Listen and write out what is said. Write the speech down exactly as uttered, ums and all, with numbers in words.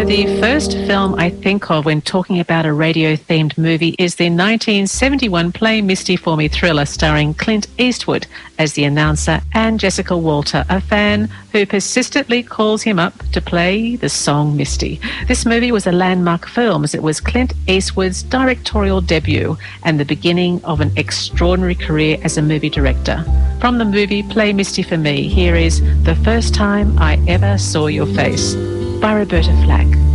The first film I think of when talking about a radio-themed movie is the nineteen seventy-one Play Misty for Me thriller starring Clint Eastwood as the announcer and Jessica Walter, a fan who persistently calls him up to play the song Misty. This movie was a landmark film as it was Clint Eastwood's directorial debut and the beginning of an extraordinary career as a movie director. From the movie Play Misty for Me, here is The First Time I Ever Saw Your Face by Roberta Flack.